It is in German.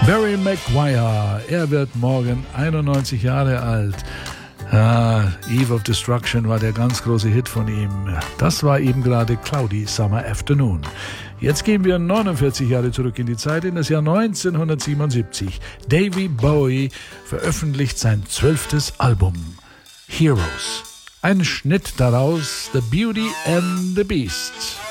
Barry McGuire, er wird morgen 91 Jahre alt. Eve of Destruction war der ganz große Hit von ihm. Das war eben gerade Cloudy Summer Afternoon. Jetzt gehen wir 49 Jahre zurück in die Zeit, in das Jahr 1977. David Bowie veröffentlicht sein 12. Album, Heroes. Ein Schnitt daraus, The Beauty and the Beast.